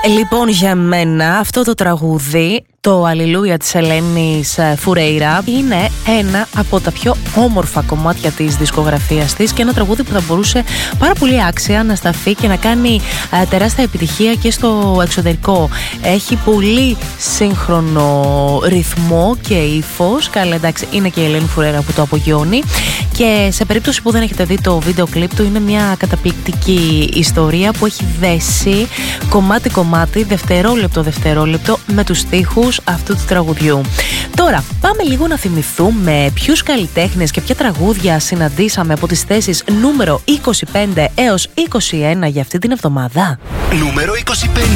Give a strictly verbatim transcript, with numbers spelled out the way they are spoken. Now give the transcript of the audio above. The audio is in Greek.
Λοιπόν, για μένα αυτό το τραγούδι, το Αλληλούια της Ελένης Φουρέιρα, είναι ένα από τα πιο όμορφα κομμάτια της δισκογραφίας της και ένα τραγούδι που θα μπορούσε πάρα πολύ άξια να σταθεί και να κάνει α, τεράστια επιτυχία και στο εξωτερικό. Έχει πολύ σύγχρονο ρυθμό και ύφος. Καλά, εντάξει, είναι και η Ελένη Φουρέιρα που το απογειώνει. Και σε περίπτωση που δεν έχετε δει το βίντεο κλιπ του, είναι μια καταπληκτική ιστορία που έχει δέσει κομμάτι-κομμάτι, δευτερόλεπτο-δευτερόλεπτο με τους στίχους αυτού του τραγουδιού. Τώρα, πάμε λίγο να θυμηθούμε ποιους καλλιτέχνες και ποια τραγούδια συναντήσαμε από τις θέσεις νούμερο είκοσι πέντε έως είκοσι ένα για αυτή την εβδομάδα. Νούμερο είκοσι πέντε.